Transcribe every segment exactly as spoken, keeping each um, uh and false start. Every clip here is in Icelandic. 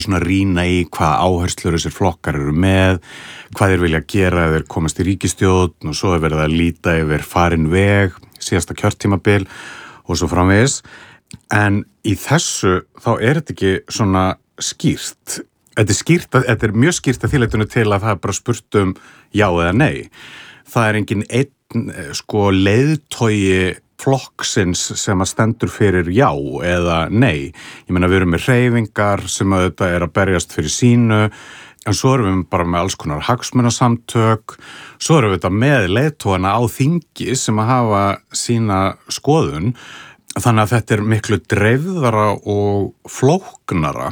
svona rýna í hvað áherslur þessir flokkar eru með, hvað þeir vilja gera ef þeir komast í ríkisstjórn og svo er verið að líta yfir farin veg, síðasta kjörtímabil og svo framvegis. En í þessu þá er þetta ekki svona skýrt. Þetta er skýrt, að, þetta er mjög skýrt að þýleitinu til að það er bara spurt um já eða nei. Það er engin einn sko leiðtogi flokksins sem að stendur fyrir já eða nei. Ég meina við erum með hreyfingar sem að þetta er að berjast fyrir sínu, en svo erum við bara með alls konar hagsmunasamtök, svo erum við þetta með leiðtogana á þingi sem að hafa sína skoðun, þannig að þetta er miklu dreifðara og flóknara.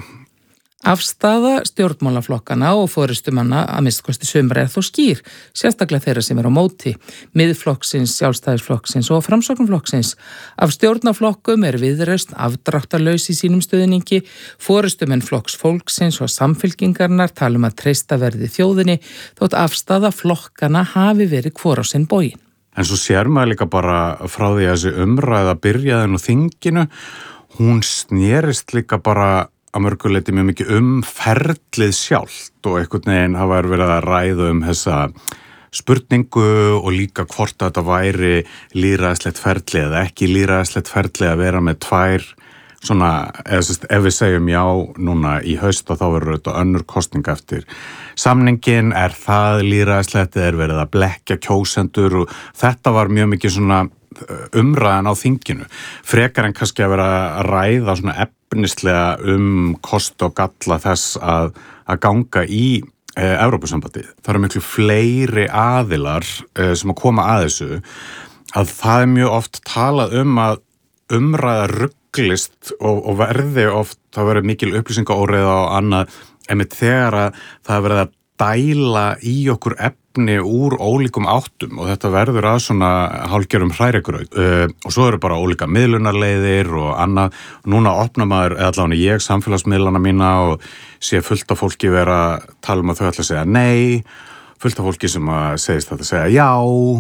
Afstaða stjórnmálaflokkana og forystumanna að minnstakosti sumra er þó skýr, sérstaklega þeirra sem er á móti, Miðflokksins, Sjálfstæðisflokksins og Framsóknarflokksins. Af stjórnarflokkum er Viðreisn afdráttarlaus í sínum stuðningi, forystumenn Flokks fólksins og Samfylkingarnar tala um að treysta verði þjóðinni, þótt afstaða flokkana hafi verið hvor á sinn bóginn. En svo sér maður líka bara frá því að þessi umræða byrjaði nú þinginu, hún snerist líka bara að mörguleiti mjög mikið um ferlið sjálft og einhvern veginn hafa verið að ræða um þessa spurningu og líka hvort þetta væri lýðræðislegt ferli eða ekki lýðræðislegt ferli að vera með tvær svona, eða sérst, ef við segjum já núna í haust og þá verður þetta önnur kosning eftir samningin, er það lýðræðislegt, er verið að blekkja kjósendur og þetta var mjög mikið svona umræðan á þinginu, frekar en kannski að vera að ræða svona efnislega um kost og galla þess að, að ganga í e, Evrópusambandið. Það eru miklu fleiri aðilar e, sem að koma að þessu, að það er mjög oft talað um að umræða rugglist og, og verði oft, það verður mikil upplýsingaóreiða og annað, einmitt þegar að það verður að dæla í okkur efni úr ólíkum áttum og þetta verður að svona hálfgerðum hrærigraut uh, og svo eru bara ólíka miðlunarleiðir og annað. Núna opna maður, eða allavega ég, samfélagsmiðlana mína og sé fullt af fólki vera að tala um að þau ætla að segja nei, fullt af fólki sem að segist þetta að segja já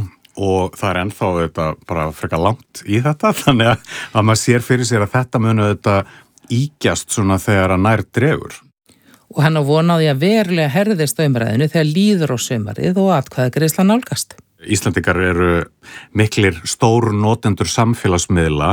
og það er ennþá þetta bara frekar langt í þetta, þannig að, að maður sér fyrir sér að þetta munu þetta ígjast svona þegar að nær dregur. Og hann á vonaði að verulega herðist á umræðinu þegar líður á sumarið og atkvæðagreiðsla nálgast. Íslendingar eru miklir stór notendur samfélagsmiðla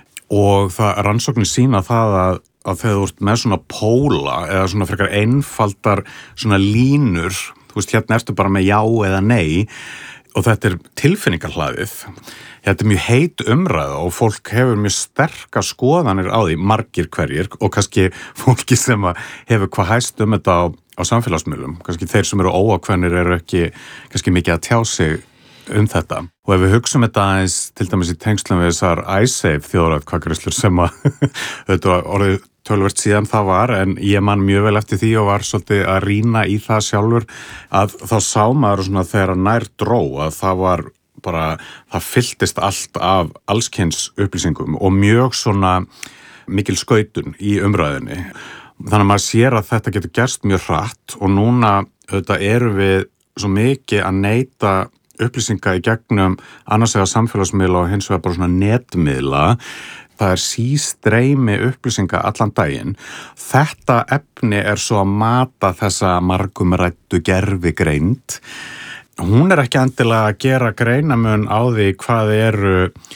og það rannsóknir sína það að, að þegar þú ert með svona póla eða svona frekar einfaldar svona línur, þú veist hérna ertu bara með já eða nei og þetta er tilfinningarhlaðið. Þetta er mjög heit umræða og fólk hefur mjög sterkar skoðanir á því, margir hverjir og kannski fólki sem hefur hvað hæst um þetta á, á samfélagsmiðlum. Kannski þeir sem eru óákveðnir eru ekki kannski mikið að tjá sig um þetta. Og ef við hugsum þetta aðeins til dæmis í tengslum við þessar iSafe þjóðaratkvæðagreiðslur sem að þetta var orðið töluvert síðan það var, en ég man mjög vel eftir því og var svolítið að rýna í það sjálfur að þá sá maður svona þegar nær dró að það var bara, það fylltist allt af allskyns upplýsingum og mjög svona mikil skautun í umræðinni. Þannig að maður sér að þetta getur gerst mjög hratt og núna auðvitað erum við svo mikið að neyta upplýsinga í gegnum annars vegar samfélagsmiðla og hins vegar bara svona netmiðla. Það er sístreymi upplýsinga allan daginn. Þetta efni er svo að mata þessa margumræddu gervigreind. Hún er ekki endilega að gera greinamun á því hvað eru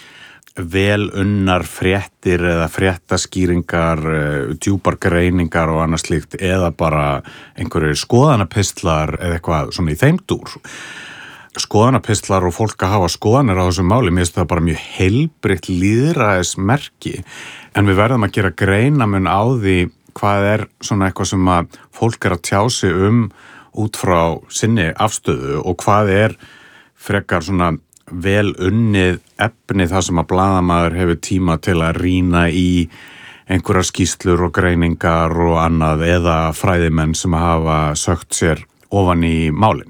vel unnar fréttir eða fréttaskýringar, djúpar greiningar og annað slíkt eða bara einhverju skoðanapistlar eða eitthvað svona í þeim dúr. Skoðanapistlar og fólk að hafa skoðanir á þessu máli, mér finnst það bara mjög heilbrigt lýðræðismerki, en við verðum að gera greinamun á því hvað er svona eitthvað sem að fólk er að tjá sig um út frá sinni afstöðu og hvað er frekar svona vel unnið efni þar sem að blaðamaður hefur tíma til að rýna í einhverjar skýrslur og greiningar og annað eða fræðimenn sem hafa sögt sér ofan í málin.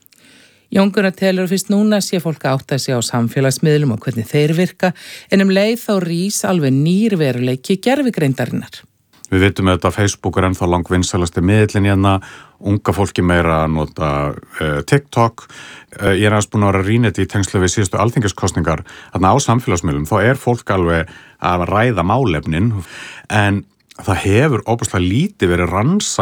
Jón Gunnar telur fyrst núna sé fólk að átta sig á samfélagsmiðlum og hvernig þeir virka, en um leið þá rís alveg nýr veruleiki gervigreindarinnar. Við vitum að þetta Facebook er ennþá langvinsælasti miðillinn hérna, unga fólki meira að nota uh, TikTok. Uh, ég er aðeins búin að vera að rýna þetta í tengslu við síðustu alþingiskosningar. Þarna á samfélagsmiðlum, þá er fólk alveg að ræða málefnin, en það hefur óbúslega lítið verið rannsakað